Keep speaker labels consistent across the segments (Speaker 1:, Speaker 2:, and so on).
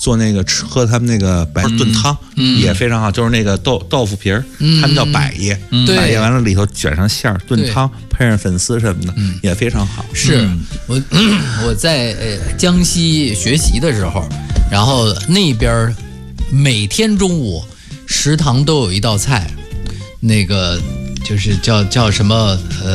Speaker 1: 做那个喝他们那个白炖汤也非常好，就是那个豆腐皮儿，他们叫百叶，百叶完了里头卷上馅儿炖汤，配上粉丝什么的也非常好。
Speaker 2: 是我在江西学习的时候，然后那边每天中午食堂都有一道菜，那个就是叫什么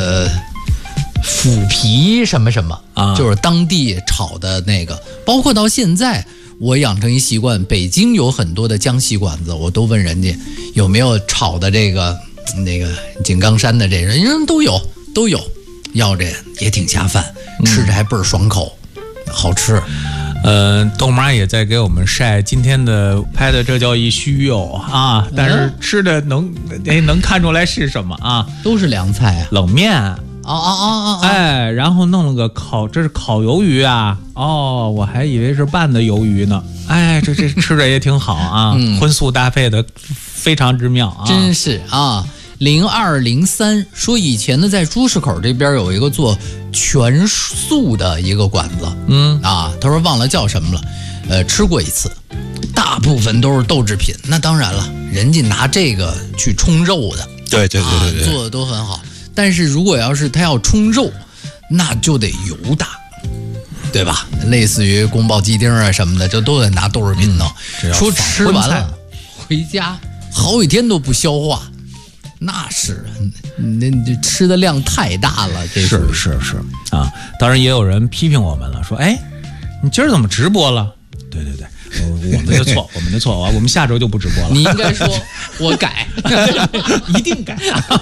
Speaker 2: 腐皮什么什么啊，就是当地炒的那个。包括到现在，我养成一习惯，北京有很多的江西馆子，我都问人家有没有炒的这个那个井冈山的这人家都有，要这也挺下饭，吃着还倍儿爽口，好吃。
Speaker 3: 豆妈也在给我们晒今天的拍的，这叫一须肉啊，但是吃的能看出来是什么啊？
Speaker 2: 都是凉菜啊，
Speaker 3: 冷面。
Speaker 2: 哎，
Speaker 3: 然后弄了个这是烤鱿鱼啊！哦，我还以为是拌的鱿鱼呢。哎，这吃着也挺好啊，荤素搭配的非常之妙啊！
Speaker 2: 真是啊，0203说以前呢在朱市口这边有一个做全素的一个馆子，他说忘了叫什么了，吃过一次，大部分都是豆制品。那当然了，人家拿这个去冲肉的，
Speaker 1: 对，
Speaker 2: 做的都很好。但是如果要是他要冲肉，那就得油大，对吧？类似于宫保鸡丁啊什么的，这都得拿豆制品弄。说吃完了回家好几天都不消化，那是那吃的量太大了。这
Speaker 3: 是啊，当然也有人批评我们了，说哎，你今儿怎么直播了？对，我们的错，我们下周就不直播了。
Speaker 2: 你应该说我改，
Speaker 3: 一定改。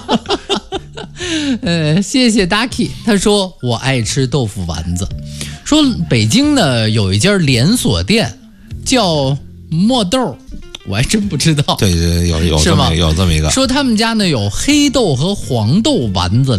Speaker 2: 谢谢 Ducky， 他说我爱吃豆腐丸子，说北京呢有一家连锁店叫墨豆，我还真不知道。
Speaker 1: 对，有这么一个，
Speaker 2: 说他们家呢有黑豆和黄豆丸子